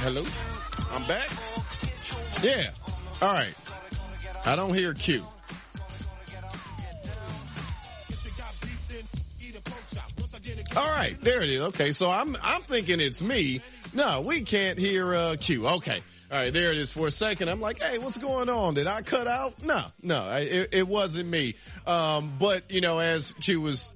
Hello? I'm back? Yeah. All right. I don't hear Q. All right. There it is. Okay. So I'm thinking it's me. No, we can't hear, Q. Okay. All right. There it is for a second. I'm like, hey, what's going on? Did I cut out? No, it wasn't me. But, you know, as Q was